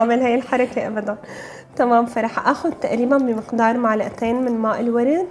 اعمل هاي الحركة ابدا. تمام، فرح اخذ تقريبا بمقدار معلقتين من ماء الورد.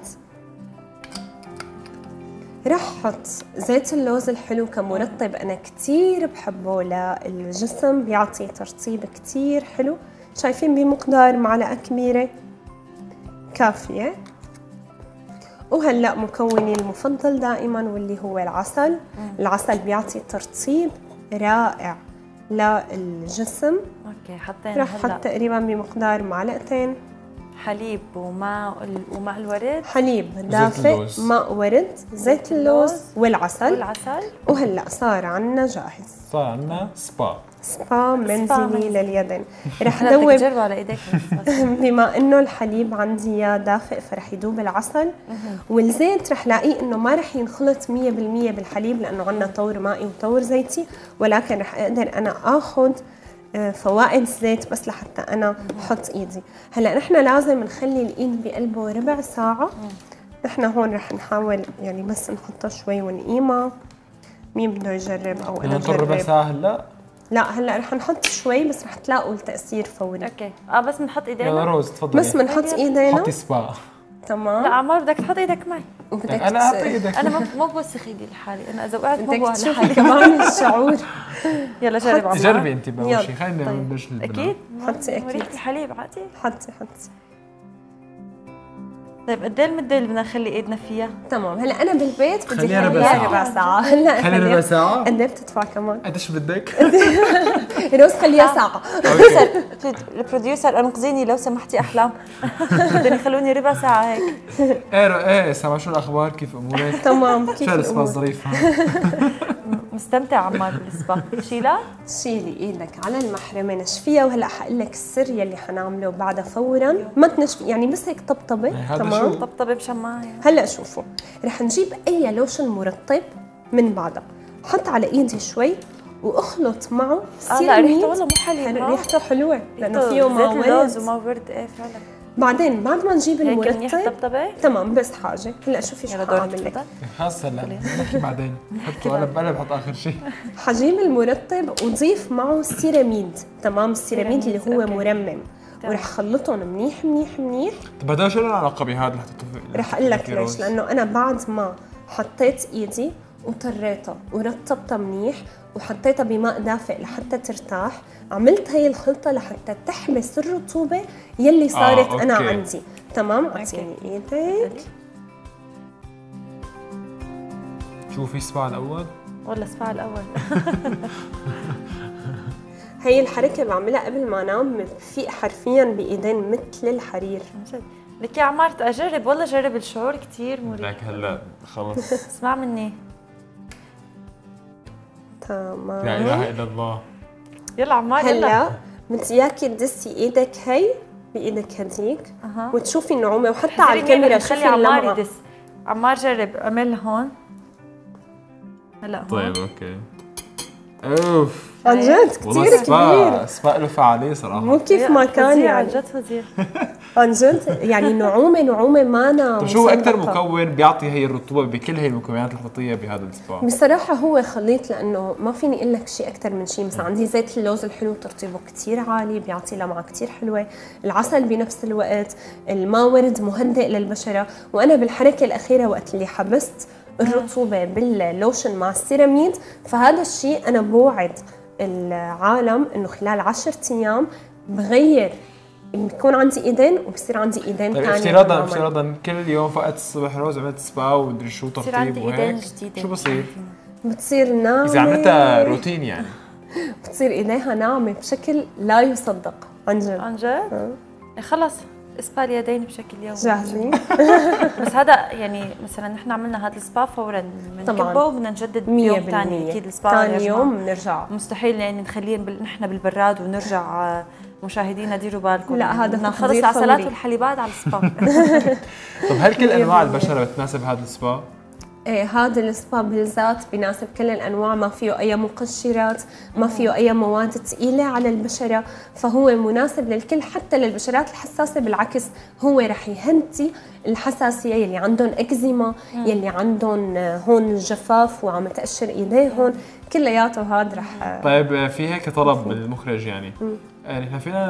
رح احط زيت اللوز الحلو كمرطب، انا كتير بحبه للجسم، بيعطي ترطيب كتير حلو. شايفين بمقدار معلقة كبيرة كافية. وهلأ مكوني المفضل دائما واللي هو العسل. العسل بيعطي ترطيب رائع للجسم. اوكي، حطينا رح احط تقريبا بمقدار معلقتين حليب وماء الورد، حليب دافئ، ماء ورد، زيت اللوز والعسل. وهلا صار عنا جاهز، صار عنا سبا منزلي لليدين. رح هلا بدك دوب تجربه على ايديك. بما انه الحليب عندي يا دافئ فرح يدوب العسل. والزيت رح لاقيه انه ما رح ينخلط 100% بالحليب لانه عندنا طور مائي وطور زيتي، ولكن رح اقدر انا اخذ فوائد الزيت بس لحتى انا احط ايدي. هلا نحن لازم نخلي الايد بقلبه ربع ساعه. نحن هون رح نحاول يعني بس نحطها شوي ونقيمها. مين بده يجرب او انا ننطر ربع ساعه هلا؟ لا هلا رح نحط شوي بس رح تلاقوا التاثير فوري. اوكي بس بنحط ايدينا. يلا روز تفضلي. بس بنحط ايدينا. حطي سبا. تمام. لا عمار بدك تحط ايدك معي. انا اعطي ايدك. انا مو بوسخ ايدي لحالي، انا اذا وقعت مو بدك تشوفي كمان الشعور. يلا جرب عمار. جربي انت باول شيء، خلينا نبلش. اكيد حطي اكيد ريحه الحليب عادي. حطي. طيب قد ايه المده اللي بدنا نخلي ايدنا فيها؟ تمام، هلا انا بالبيت بدي خليها ربع ساعه. هلا خليها ربع ساعه. قد ايه بتدفع كمان؟ قديش بدك؟ روز خليها ساعه. البروديوسر انقذيني لو سمحتي احلام. بدهم يخلوني ربع ساعه هيك. ايه سما، شو الاخبار؟ كيف امورك؟ تمام. كيف شو الاسبوع الظريف؟ مستمتع عمار بالسبا. شيلا شيلي ايدك على المحرمه، نشفيها. وهلا حقول لك السر يلي حنعمله بعدها فورا. ما تنشفي يعني بس هيك طبطبه. تمام، طبطبه بشماعه. هلا شوفوا، رح نجيب اي لوشن مرطب من بعدها، حط على ايدي شوي واخلط معه لا ريحته والله مو حلوه. ريحته حلوه لانه فيه ماء ورد وما ورد. ايه فعلا. بعدين بعد ما نجيب المرطب طبطبه تمام، بس حاجه هلا شوفي شو حاعمل لك. خلص هلا نحكي بعدين. حطوا انا بحط اخر شيء. حجيب المرطب وضيف معه السيراميد. تمام، السيراميد اللي هو مرمم. ورح خلطهم منيح منيح منيح. طب هذا شو له علاقه بهذا لحتى رح اقول لك ليش. لانه انا بعد ما حطيت ايدي وطريتها ورطبتها منيح وحطيتها بماء دافئ لحتى ترتاح، عملت هي الخلطة لحتى تحبس الرطوبة يلي صارت أنا عندي. تمام، أعطيني إيدك. شوفي سباع الأول ولا سباع الأول. هي الحركة بعملها قبل ما أنام، بفيق حرفيا بإيدين مثل الحرير. لك يا عمار أجرب والله، جرب الشعور كتير مريح. لك هلا خلص. اسمع مني. تمام، لا إله إلا الله. يلا عمار هلا بدي اياكي تدسي ايدك هي بايدك هديك وتشوفي النعومه، وحتى على الكاميرا شوفي اللمعه. يدس. عمار جرب، اعمل هون. هلا هون. طيب اوكي. اوف عن جد كثير كبير. سباق له فعاليه صراحه، مو كيف ما كان يعني. عن جد فظيع. عن جد يعني نعومه مانا. طيب شو اكثر مكون بيعطي هي الرطوبه بكل هي المكونات اللي حطيتيها بهذا السبا؟ بصراحه هو خليط، لانه ما فيني اقول لك شيء اكثر من شيء. مثلا عندي زيت اللوز الحلو ترطيبه كثير عالي، بيعطي لمعه كثير حلوه. العسل بنفس الوقت، الماء ورد مهدئ للبشره. وانا بالحركه الاخيره وقت اللي حبست الرطوبه باللوشن مع السيراميد، فهذا الشيء انا بوعد العالم انه خلال 10 ايام بغير، بيكون عندي ايدين وبصير عندي ايدين ثانيه. افتراضا كل يوم فقت الصبح روز عملت سبا ومدري شو ترطيب وهيك، شو بصير؟ بتصير ناعمه. اذا عملتها روتين يعني بتصير ايديها ناعمه بشكل لا يصدق. عن جد عن جد. خلص اسبا اليدين بشكل يومي. جاهزين. بس هذا يعني مثلا نحن عملنا هذا السبا فورا بنكبه وبدنا نجدد يوم ثاني. اكيد السبا ثاني يوم بنرجع، مستحيل يعني نخليه نحن بالبراد ونرجع. مشاهدينا ديروا بالكم، لا هذا نخلص العسلات والحليبات على السبا. طب هل كل انواع البشره بتناسب هذا السبا؟ هذا السبا بالذات بيناسب كل الأنواع، ما فيه أي مقشرات، ما فيه أي مواد ثقيلة على البشرة، فهو مناسب للكل حتى للبشرات الحساسة. بالعكس هو رح يهدي الحساسية يلي عندهم إكزيما، يلي عندهم هون الجفاف وعم تقشر إيديهم، كلياته هذا رح. طيب في هيك طلب من المخرج يعني، نحن فينا